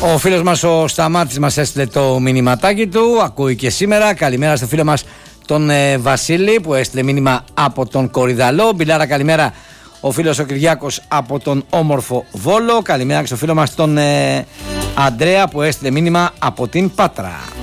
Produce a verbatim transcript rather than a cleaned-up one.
Ο φίλος μας ο Σταμάτης μας έστειλε το μηνυματάκι του, ακούει και σήμερα. Καλημέρα στο φίλο μας τον ε, Βασίλη που έστειλε μήνυμα από τον Κορυδαλό. Μπιλάρα, καλημέρα ο φίλος ο Κυριάκος από τον όμορφο Βόλο. Καλημέρα και στο φίλο μας τον ε, Αντρέα που έστειλε μήνυμα από την Πάτρα.